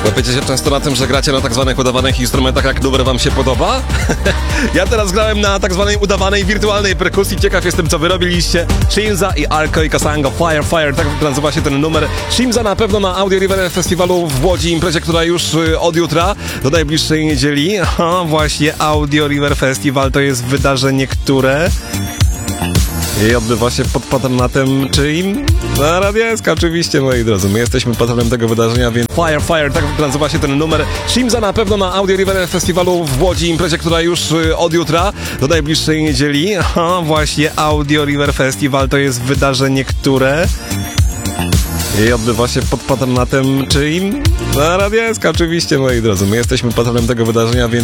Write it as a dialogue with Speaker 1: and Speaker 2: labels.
Speaker 1: Łapiecie się często na tym, że gracie na tak zwanych udawanych instrumentach, jak numer wam się podoba? Ja teraz grałem na tak zwanej udawanej, wirtualnej perkusji. Ciekaw jestem, co wy robiliście. Shimza i Arko i Kasango, Fire, tak nazywa się ten numer. Shimza na pewno na Audio River Festiwalu w Łodzi, imprezie, która już od jutra do najbliższej niedzieli. Aha, właśnie Audio River Festival to jest wydarzenie, które... I odbywa się pod patronatem czyim? Na Radio SK, oczywiście, moi drodzy. My jesteśmy patronem tego wydarzenia, więc Fire, tak nazywa się ten numer. Shimza na pewno na Audio River Festiwalu w Łodzi, imprezie, która już od jutra do najbliższej niedzieli. Aha, właśnie Audio River Festival to jest wydarzenie, które... I odbywa się pod patronatem czyim? Na Radio SK, oczywiście, moi drodzy. My jesteśmy patronem tego wydarzenia, więc